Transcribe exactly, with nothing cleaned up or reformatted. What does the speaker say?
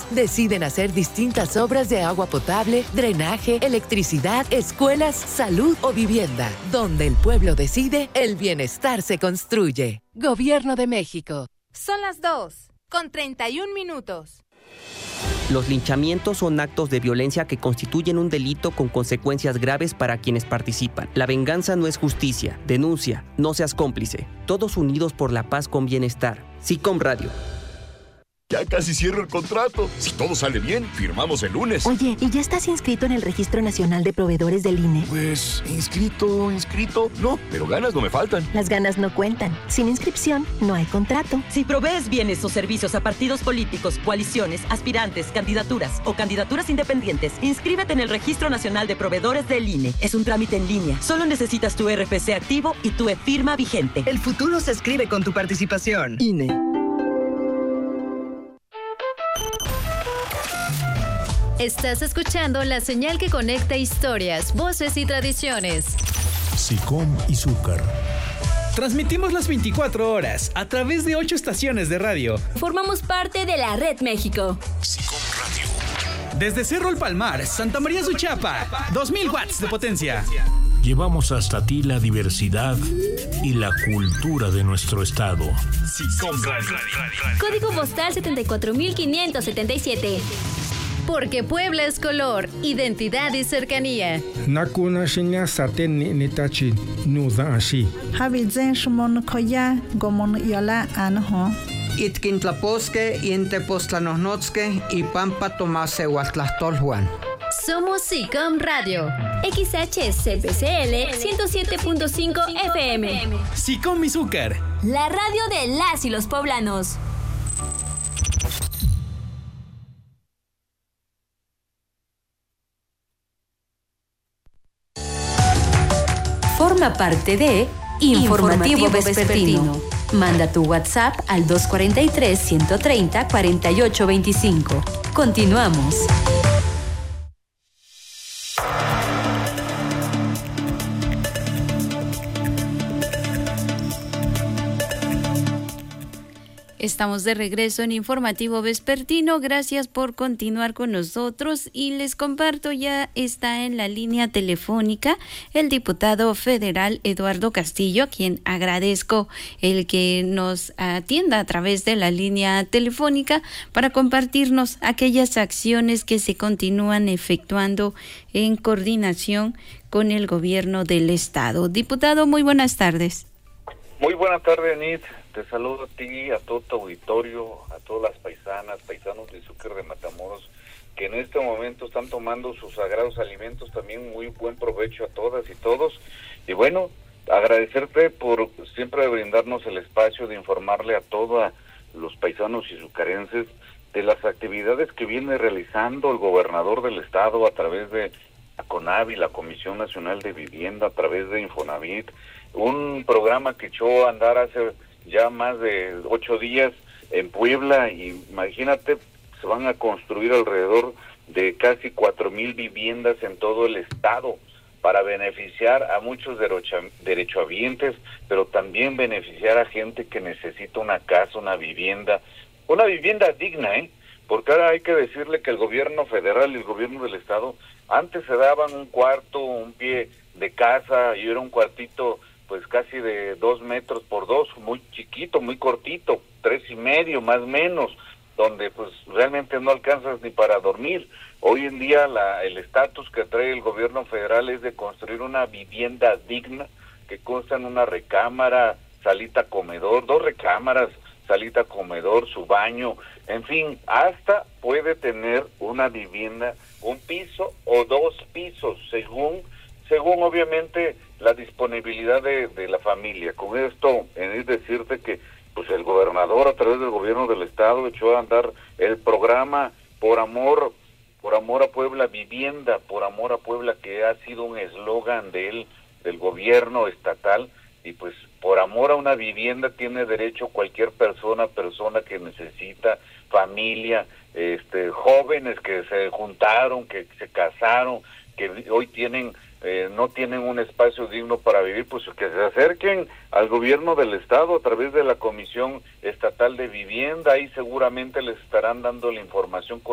deciden hacer distintas obras de agua potable, drenaje, electricidad, escuelas, salud o vivienda. Donde el pueblo decide, el bienestar se construye. Gobierno de México. Son las dos, con treinta y un minutos. Los linchamientos son actos de violencia que constituyen un delito con consecuencias graves para quienes participan. La venganza no es justicia. Denuncia, no seas cómplice. Todos unidos por la paz con bienestar. SICOM Radio. Ya casi cierro el contrato. Si todo sale bien, firmamos el lunes. Oye, ¿y ya estás inscrito en el Registro Nacional de Proveedores del I N E? Pues, inscrito, inscrito. No, pero ganas no me faltan. Las ganas no cuentan. Sin inscripción, no hay contrato. Si provees bienes o servicios a partidos políticos, coaliciones, aspirantes, candidaturas o candidaturas independientes, inscríbete en el Registro Nacional de Proveedores del I N E. Es un trámite en línea. Solo necesitas tu R F C activo y tu e-firma vigente. El futuro se escribe con tu participación. I N E. Estás escuchando la señal que conecta historias, voces y tradiciones. SICOM y Zúcar. Transmitimos las veinticuatro horas a través de ocho estaciones de radio. Formamos parte de la Red México. SICOM Radio. Desde Cerro El Palmar, Santa María Suchapa, dos mil watts de potencia. Llevamos hasta ti la diversidad y la cultura de nuestro estado. SICOM Radio. Código postal setenta y cuatro mil quinientos setenta y siete. Porque Puebla es color, identidad y cercanía. Nakuna shinya saten ni nitachi nuda ashi. Habizen shmon koya gomon yola anho. Itkintlaposque intepostlanosnotzque y pampa tomase huatlastolhuan. Somos SICOM Radio. X H C P C L ciento siete punto cinco F M. SICOM y Zúcar. La radio de las y los poblanos. Forma parte de Informativo Vespertino. Manda tu WhatsApp al dos cuatro tres, uno tres cero, cuatro ocho dos cinco. Continuamos. Estamos de regreso en Informativo Vespertino. Gracias por continuar con nosotros y les comparto, ya está en la línea telefónica el diputado federal Eduardo Castillo, a quien agradezco el que nos atienda a través de la línea telefónica para compartirnos aquellas acciones que se continúan efectuando en coordinación con el gobierno del estado. Diputado, muy buenas tardes. Muy buenas tardes, Anit. Te saludo a ti, a todo tu auditorio, a todas las paisanas, paisanos de Zúcar de Matamoros, que en este momento están tomando sus sagrados alimentos. También muy buen provecho a todas y todos. Y bueno, agradecerte por siempre brindarnos el espacio de informarle a todos los paisanos y zucarenses de las actividades que viene realizando el gobernador del estado a través de la CONAVI, la Comisión Nacional de Vivienda, a través de Infonavit, un programa que echó a andar hace ya más de ocho días en Puebla, y imagínate, se van a construir alrededor de casi cuatro mil viviendas en todo el estado para beneficiar a muchos derecho, derechohabientes, pero también beneficiar a gente que necesita una casa, una vivienda, una vivienda digna, ¿eh? Porque ahora hay que decirle que el gobierno federal y el gobierno del estado antes se daban un cuarto, un pie de casa, y era un cuartito pues casi de dos metros por dos, muy chiquito, muy cortito, tres y medio más o menos, donde pues realmente no alcanzas ni para dormir. Hoy en día la, el estatus que trae el gobierno federal es de construir una vivienda digna, que consta en una recámara, salita, comedor, dos recámaras, salita, comedor, su baño, en fin, hasta puede tener una vivienda, un piso o dos pisos, según, según obviamente la disponibilidad de, de la familia. Con esto, es decirte que pues el gobernador a través del gobierno del estado echó a andar el programa Por Amor, por amor a Puebla Vivienda, por amor a Puebla, que ha sido un eslogan de él, del gobierno estatal, y pues por amor a una vivienda tiene derecho cualquier persona, persona que necesita, familia, este, jóvenes que se juntaron, que se casaron, que hoy tienen Eh, no tienen un espacio digno para vivir, pues que se acerquen al gobierno del estado a través de la Comisión Estatal de Vivienda. Ahí seguramente les estarán dando la información correcta